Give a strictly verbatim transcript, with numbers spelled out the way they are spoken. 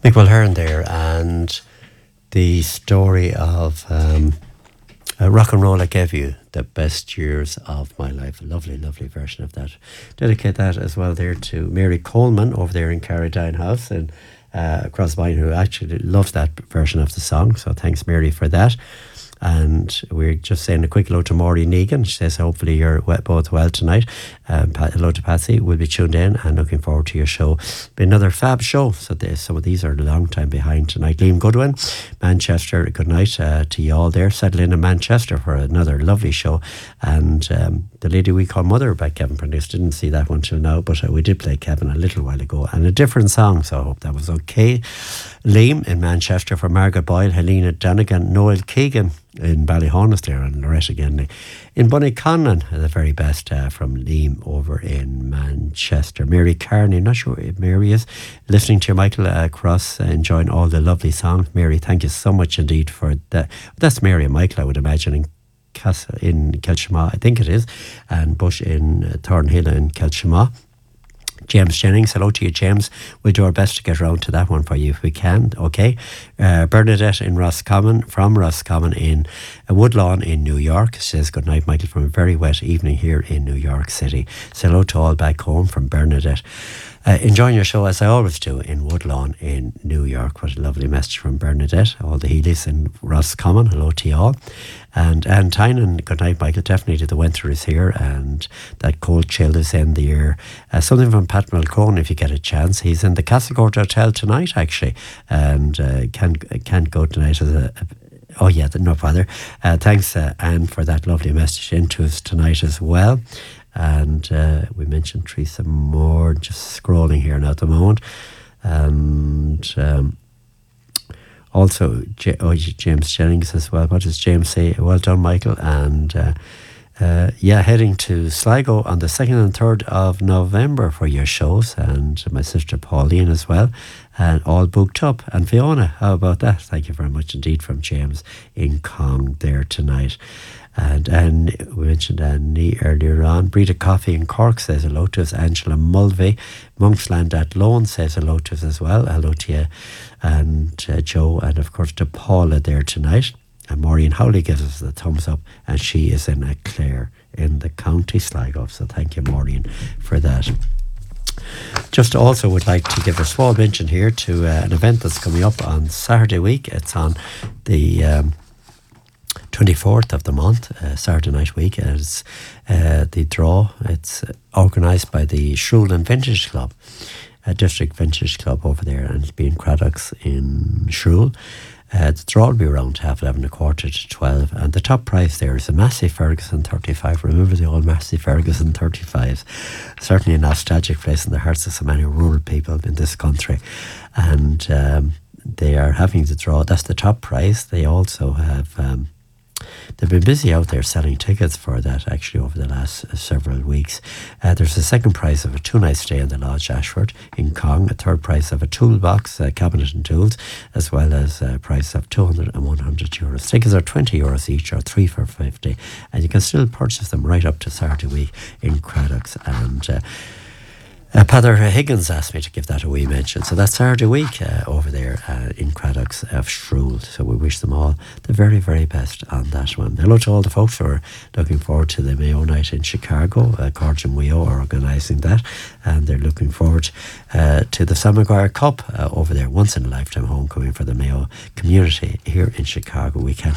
Mick Mulhern there, and the story of um, uh, Rock and Roll I Gave You, the best years of my life. A lovely, lovely version of that. Dedicate that as well there to Mary Coleman over there in Carradine House and uh, across mine, who actually loves that version of the song. So thanks, Mary, for that. And we're just saying a quick hello to Maureen Negan. She says hopefully you're we- both well tonight. Um, pa- hello to Patsy. We'll be tuned in and looking forward to your show. Be another fab show. So there's, some of these are a long time behind tonight. Liam Goodwin, Manchester. Good night uh, to you all there. Settle in in Manchester for another lovely show. And um, the lady we call Mother by Kevin Prentice. Didn't see that one till now, but uh, we did play Kevin a little while ago and a different song. So I hope that was okay. Liam in Manchester for Margaret Boyle, Helena Donegan, Noel Keegan in Ballyhonus there, and Loretta again in Bunnyconlon. The very best uh, from Liam over in Manchester. Mary Carney, not sure if Mary is listening to you, Michael, uh, across, uh, enjoying all the lovely songs. Mary, thank you so much indeed for that. That's Mary and Michael, I would imagine, in Cas- in Kelshima, I think it is, and Bush in uh, Thornhill in Kelshima. James Jennings, hello to you, James. We'll do our best to get around to that one for you if we can, okay? Uh, Bernadette in Roscommon, from Roscommon in uh, Woodlawn in New York, says good night, Michael, from a very wet evening here in New York City. So hello to all back home from Bernadette. Uh, enjoying your show as I always do in Woodlawn in New York. What a lovely message from Bernadette. All the Healy's in Roscommon, hello to you all. And Anne Tynan, good night, Michael. Definitely the winter is here and that cold chill is in the air. Uh, something from Pat Mulcone if you get a chance. He's in the Castlecourt Hotel tonight actually, and uh, can't, can't go tonight as a, a oh yeah, no bother. Uh, thanks uh, Anne for that lovely message into us tonight as well. And uh, we mentioned Teresa Moore, just scrolling here now at the moment. And um, also J- oh, James Jennings as well. What does James say? Well done, Michael. And uh, uh, yeah, heading to Sligo on the second and third of November for your shows. And my sister Pauline as well. And all booked up. And Fiona, how about that? Thank you very much indeed from James in Cong there tonight. And and we mentioned Annie earlier on. Breda Coffee in Cork says hello to us. Angela Mulvey, Monksland at Lone says hello to us as well. Hello to you. And uh, Joe, and of course to Paula there tonight. And Maureen Howley gives us the thumbs up, and she is in a Clare in the County Sligo. So thank you, Maureen, for that. Just also would like to give a small mention here to uh, an event that's coming up on Saturday week. It's on the Um, twenty-fourth of the month, uh, Saturday night week, as uh, the draw. It's organised by the Shrewland Vintage Club, a district vintage club over there, and it's being Craddocks in Shrewell. Uh, the draw will be around half eleven, a quarter to twelve, and the top prize there is a Massey Ferguson thirty-five. Remember the old Massey Ferguson thirty-fives? Certainly a nostalgic place in the hearts of so many rural people in this country, and um, they are having the draw. That's the top prize. They also have Um, They've been busy out there selling tickets for that actually over the last uh, several weeks. Uh, there's a second prize of a two-night stay in the Lodge Ashford in Cong, a third prize of a toolbox, uh, cabinet and tools, as well as a price of two hundred and one hundred euros. Tickets are twenty euros each, or three for fifty, and you can still purchase them right up to Saturday week in Craddocks. And uh, Uh, Pather Higgins asked me to give that a wee mention. So that's Saturday week uh, over there uh, in Craddocks of Shrewell. So we wish them all the very, very best on that one. Hello to all the folks who are looking forward to the Mayo Night in Chicago. Uh, Corge and Mayo are organising that, and they're looking forward uh, to the Sam Maguire Cup uh, over there. Once in a lifetime homecoming for the Mayo community here in Chicago. We can't